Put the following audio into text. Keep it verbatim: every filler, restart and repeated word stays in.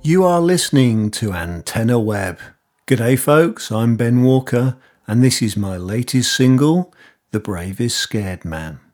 You are listening to Antenna Web. G'day folks, I'm Ben Walker, and this is my latest single, The Brave is Scared Man.